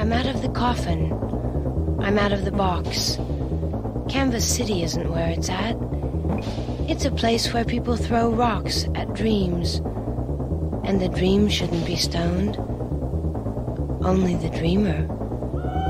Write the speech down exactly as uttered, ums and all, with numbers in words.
I'm out of the coffin. I'm out of the box. Canvas City isn't where it's at. It's a place where people throw rocks at dreams. And the dream shouldn't be stoned. Only the dreamer.